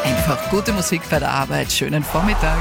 Einfach gute Musik bei der Arbeit. Schönen Vormittag.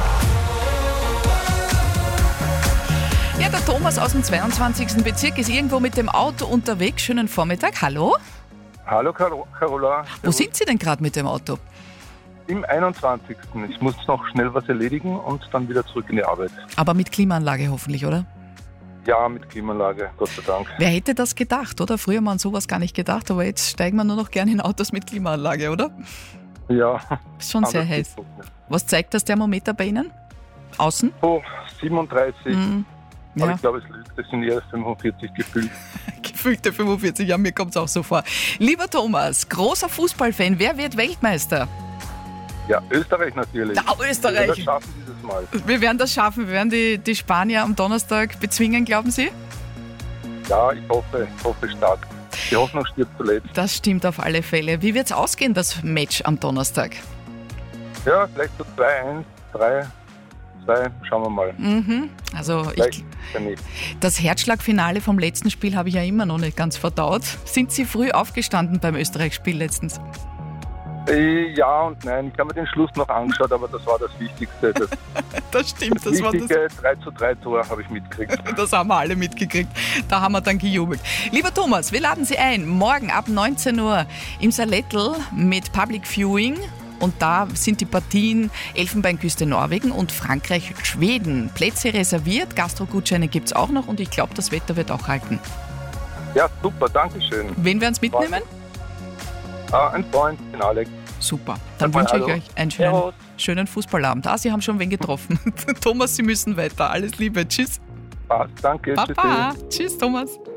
Ja, der Thomas aus dem 22. Bezirk ist irgendwo mit dem Auto unterwegs. Schönen Vormittag. Hallo? Hallo Carola. Wo sind Sie denn gerade mit dem Auto? Im 21. Ich muss noch schnell was erledigen und dann wieder zurück in die Arbeit. Aber mit Klimaanlage hoffentlich, oder? Ja, mit Klimaanlage, Gott sei Dank. Wer hätte das gedacht, oder? Früher hat man sowas gar nicht gedacht, aber jetzt steigen wir nur noch gerne in Autos mit Klimaanlage, oder? Ja. Ist schon sehr heiß. Was zeigt das Thermometer bei Ihnen? Außen? Oh, 37. Aber Ja. ich glaube, es lügt. Es sind eher 45 gefühlt. Gefühlte 45, ja, mir kommt es auch so vor. Lieber Thomas, großer Fußballfan, wer wird Weltmeister? Ja, Österreich natürlich. Ja, Österreich. Wir schaffen dieses Mal. Wir werden das schaffen, wir werden die Spanier am Donnerstag bezwingen, glauben Sie? Ja, ich hoffe stark. Die Hoffnung stirbt zuletzt. Das stimmt auf alle Fälle. Wie wird es ausgehen, das Match am Donnerstag? Ja, vielleicht so 2-1, 3-2, schauen wir mal. Also Vielleicht ja nicht. das Herzschlagfinale vom letzten Spiel habe ich ja immer noch nicht ganz verdaut. Sind Sie früh aufgestanden beim Österreich-Spiel letztens? Ja und nein, ich habe mir den Schluss noch angeschaut, aber das war das Wichtigste. Das stimmt, das war das. Wichtige 3:3 Tor habe ich mitgekriegt. Das haben wir alle mitgekriegt. Da haben wir dann gejubelt. Lieber Thomas, wir laden Sie ein. Morgen ab 19 Uhr im Salettl mit Public Viewing. Und da sind die Partien Elfenbeinküste Norwegen und Frankreich-Schweden. Plätze reserviert, Gastro-Gutscheine gibt es auch noch und ich glaube, das Wetter wird auch halten. Ja, super, danke schön. Wen werden Sie mitnehmen? Ein Freund, den Alex. Super. Dann Sag mal wünsche ich hallo. euch einen Servus. schönen Fußballabend. Sie haben schon wen getroffen. Thomas, Sie müssen weiter. Alles Liebe. Tschüss. Passt, danke. Baba. Tschüss, Thomas.